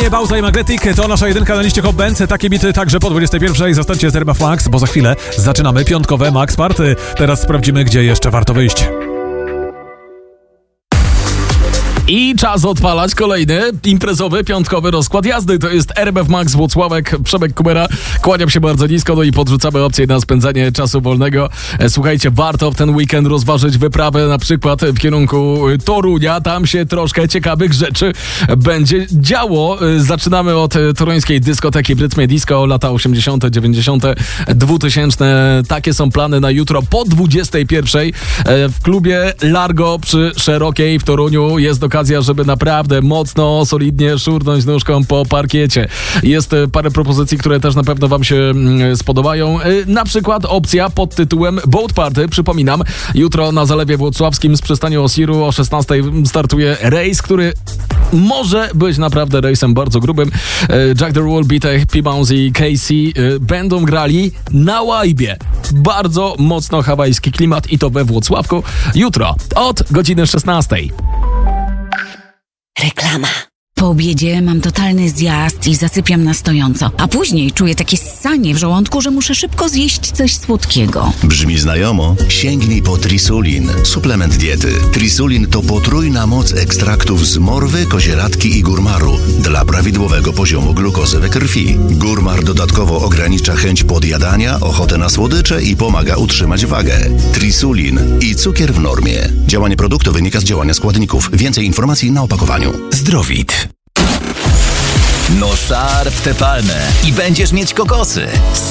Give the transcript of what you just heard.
Kanye, Bauza i Magnetic to nasza jedynka na liście Hot Bands. Takie bity także po 21. Zostańcie z RMF Max, bo za chwilę zaczynamy piątkowe Max Party. Teraz sprawdzimy, gdzie jeszcze warto wyjść. I czas odpalać kolejny imprezowy, piątkowy rozkład jazdy. To jest RMF Max Włocławek, Przemek Kubera. Kłaniam się bardzo nisko, no i podrzucamy opcję na spędzanie czasu wolnego. Słuchajcie, warto w ten weekend rozważyć wyprawę na przykład w kierunku Torunia. Tam się troszkę ciekawych rzeczy będzie działo. Zaczynamy od toruńskiej dyskoteki w rytmie disco, lata 80., 90., 2000. Takie są plany na jutro po 21. W klubie Largo przy Szerokiej w Toruniu jest okazja, żeby naprawdę mocno, solidnie szurnąć nóżką po parkiecie. Jest parę propozycji, które też na pewno wam się spodobają. Na przykład opcja pod tytułem Boat Party. Przypominam, jutro na Zalewie Włocławskim z przystaniu Osiru o 16 startuje rejs, który może być naprawdę rejsem bardzo grubym. Jack the Rule, Bitek, P-Bounce i Casey będą grali na łajbie. Bardzo mocno hawajski klimat i to we Włocławku. Jutro od godziny 16. Reklama. Po obiedzie mam totalny zjazd i zasypiam na stojąco, a później czuję takie ssanie w żołądku, że muszę szybko zjeść coś słodkiego. Brzmi znajomo? Sięgnij po Trisulin, suplement diety. Trisulin to potrójna moc ekstraktów z morwy, kozieradki i górmaru dla prawidłowego poziomu glukozy we krwi. Górmar dodatkowo ogranicza chęć podjadania, ochotę na słodycze i pomaga utrzymać wagę. Trisulin i cukier w normie. Działanie produktu wynika z działania składników. Więcej informacji na opakowaniu. Zdrowit. No szarp tę palmę i będziesz mieć kokosy.